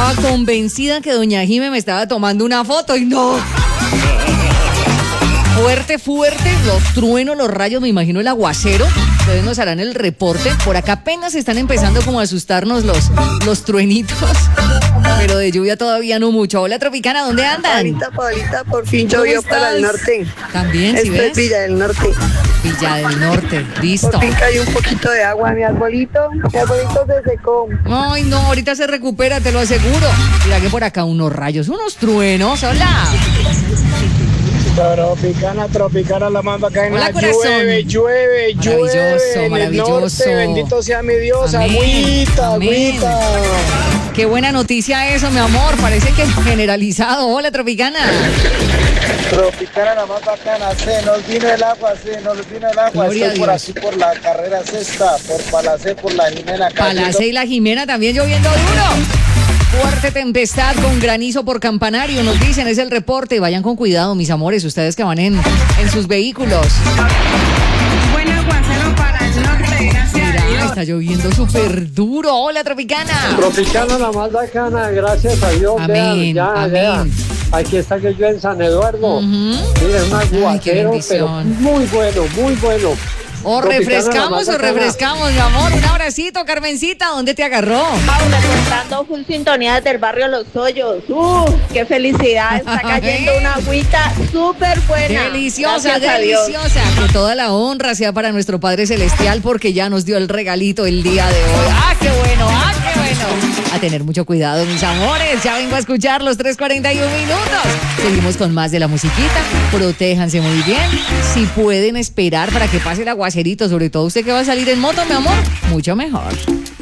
estaba convencida que doña Jime me estaba tomando una foto y no. Fuerte, los truenos, los rayos, me imagino el aguacero. Ustedes nos harán el reporte. Por acá apenas están empezando como a asustarnos los truenitos. Pero de lluvia todavía no mucho. Hola, Tropicana, ¿dónde andan? Paulita, por fin llovió para el norte. También, ¿sí ves? Es Villa del Norte. Villa del Norte, listo. Por fin cayó un poquito de agua. Mi arbolito se secó. Ay, no, ahorita se recupera, te lo aseguro. Mira que por acá unos rayos, unos truenos. Hola. Tropicana, la manda acá en Hola, la corazón. llueve. Maravilloso. Norte, bendito sea mi Dios, Amén, agüita. Qué buena noticia eso, mi amor. Parece que generalizado. Hola, Tropicana. Tropicana, la más bacana, se nos vino el agua. Gloria a Estoy por Dios. aquí, por la carrera sexta, por Palacé, por la Jimena. Palacé y la Jimena también lloviendo duro. Fuerte tempestad con granizo por Campanario, nos dicen, es el reporte. Vayan con cuidado, mis amores, ustedes que van en sus vehículos. Buen aguacero para el norte, gracias a Mira, Dios. está lloviendo súper duro. Hola, Tropicana. Tropicana, la más bacana, gracias a Dios. Amén, Vean. amén. Aquí está que yo en San Eduardo. Ujú. Miren, un qué aguacero, pero bendición. muy bueno. O Tropicana, refrescamos, la más mi amor. Un abracito, Carmencita, ¿dónde te agarró? Paula, reportando full sintonía desde el barrio Los Hoyos. ¡Qué felicidad! Está cayendo una agüita súper buena. Deliciosa, Gracias a Dios. deliciosa. Que toda la honra sea para nuestro Padre Celestial porque ya nos dio el regalito el día de hoy. ¡Ah, qué bueno! A tener mucho cuidado, mis amores. Ya vengo a escuchar los 3:41 minutos. Seguimos con más de la musiquita. Protéjanse muy bien. Si pueden esperar para que pase el aguacerito, sobre todo usted que va a salir en moto, mi amor, mucho mejor.